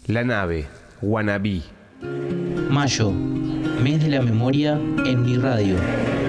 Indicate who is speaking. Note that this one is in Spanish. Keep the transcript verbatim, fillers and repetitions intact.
Speaker 1: La nave, Wannabe.
Speaker 2: Mayo, mes de la memoria en mi radio.